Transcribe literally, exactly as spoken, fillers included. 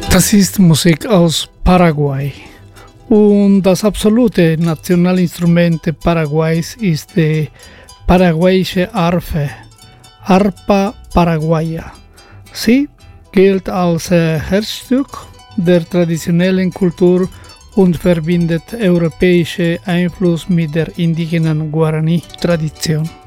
Das ist Musik aus Paraguay. Und das absolute Nationalinstrument Paraguays ist die paraguayische Harfe, Arpa Paraguaya. Sie gilt als Herzstück der traditionellen Kultur und verbindet europäischen Einfluss mit der indigenen Guarani-Tradition.